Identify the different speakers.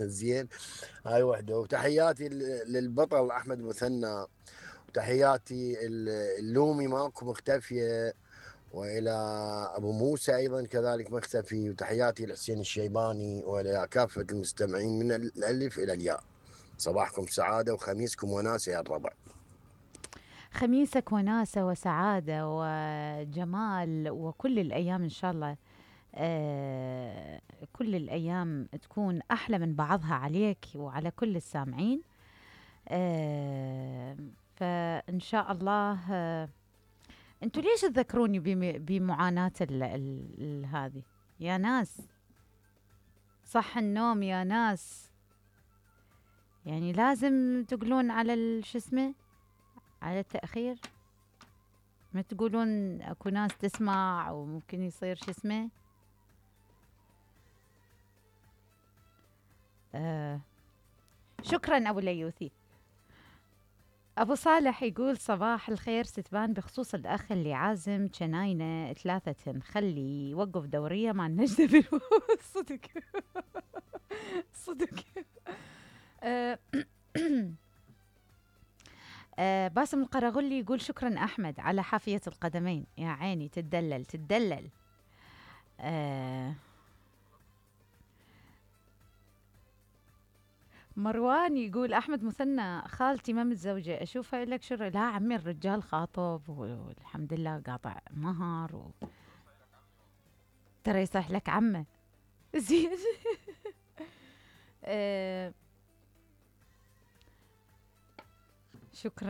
Speaker 1: زين. هاي وحده. وتحياتي للبطل احمد مثنى، وتحياتي اللومي ماكو مختفيه، والى ابو موسى ايضا كذلك مختفي، وتحياتي لحسين الشيباني والى كافه المستمعين من الالف الى الياء. صباحكم سعاده وخميسكم وناسه يا الربع.
Speaker 2: خميسك وناسة وسعادة وجمال وكل الأيام إن شاء الله. آه كل الأيام تكون أحلى من بعضها عليك وعلى كل السامعين. آه فإن شاء الله. أنتوا ليش تذكروني بمعاناة هذه يا ناس؟ صح النوم يا ناس، يعني لازم تقولون على شو اسمه، على التأخير. ما تقولون اكو ناس تسمع وممكن يصير شو اسمه. آه شكرا ابو ليوثي. ابو صالح يقول صباح الخير ستبان، بخصوص الاخ اللي عازم جناينه ثلاثة خلي يوقف دورية مع النجدة صدق. صدق. آه باسم القرغلي يقول شكرا احمد على حافية القدمين، يا عيني تدلل تدلل. آه مروان يقول احمد مثنى خالتي ما متزوجه اشوفها لك شر، لا عمي الرجال خاطب والحمد لله قاطع مهر ترى يصح لك عمه. زين. آه شكرا.